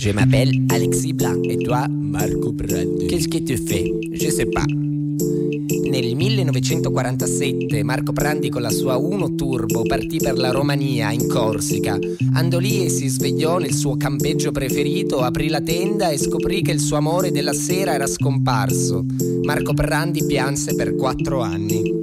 Je m'appelle Alexis Blanc. Et toi? Marco Prandi. Qu'est-ce que tu fais? Je sais pas. Nel 1947 Marco Prandi con la sua Uno Turbo partì per la Romania, in Corsica. Andò lì e si svegliò nel suo campeggio preferito, aprì la tenda e scoprì che il suo amore della sera era scomparso. Marco Prandi pianse per 4 anni.